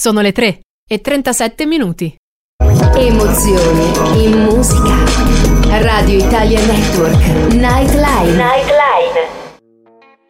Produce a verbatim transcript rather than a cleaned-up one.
Sono le tre e trentasette minuti. Emozioni in musica. Radio Italia Network Nightline. Nightline.